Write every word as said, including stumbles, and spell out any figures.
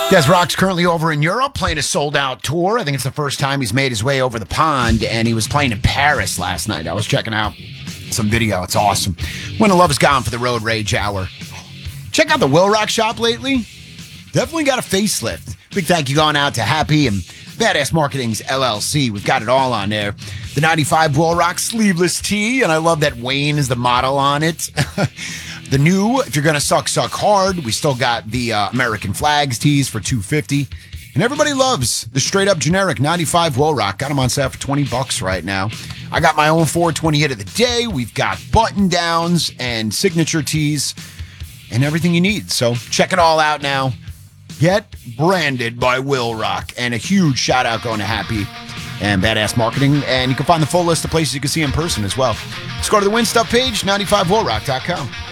Des Rock's currently over in Europe playing a sold-out tour. I think it's the first time he's made his way over the pond, and he was playing in Paris last night. I was checking out some video. It's awesome. When the Love Is Gone for the Road Rage Hour. Check out the Will Rock shop lately. Definitely got a facelift. Big thank you going out to Happy and Badass Marketing's L L C. We've got it all on there. The ninety-five Will Rock sleeveless tee, and I love that Wayne is the model on it. The new, if you're going to suck, suck hard. We still got the uh, American Flags tees for two hundred fifty dollars. And everybody loves the straight up generic ninety-five Will Rock. Got them on sale for twenty bucks right now. I got my own four twenty hit of the day. We've got button downs and signature tees and everything you need. So check it all out now. Get branded by Will Rock. And a huge shout out going to Happy and Badass Marketing. And you can find the full list of places you can see in person as well. Just go to the Win Stuff page, ninety-five will rock dot com.